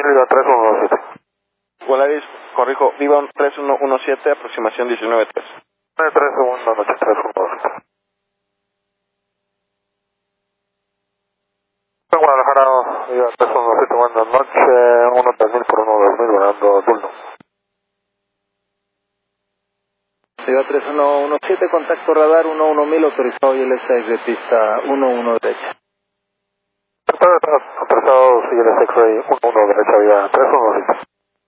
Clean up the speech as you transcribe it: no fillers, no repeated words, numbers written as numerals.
Viva 3117. Volaris, corrijo, Viva 3117, aproximación 19-3. 3 segundos, noche 3117. En Guadalajara, Viva 3117, buenas noches, 13000 por 12000, volando Dulno. Viva 3117, contacto radar 11000, autorizado y LSX de pista 11 derecha. Autorizado, sigue el X-Ray 11 derecha, Viva 3117.